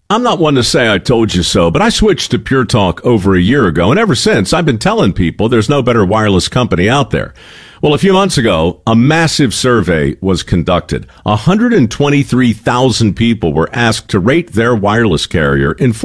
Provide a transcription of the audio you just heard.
I'm not one to say I told you so, but I switched to Pure Talk over a year ago, and ever since, I've been telling people there's no better wireless company out there. Well, a few months ago, a massive survey was conducted. 123,000 people were asked to rate their wireless carrier in